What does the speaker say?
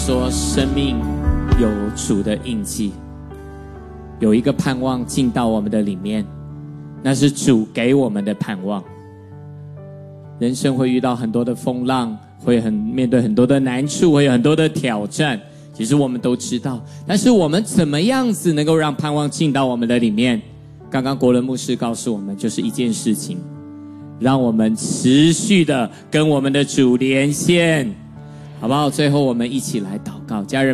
说生命有主的印记，有一个盼望进到我们的里面，那是主给我们的盼望。人生会遇到很多的风浪，会面对很多的难处，会有很多的挑战，其实我们都知道，但是我们怎么样子能够让盼望进到我们的里面？刚刚国伦牧师告诉我们，就是一件事情，让我们持续的跟我们的主连线，好不好？最后我们一起来祷告，家人。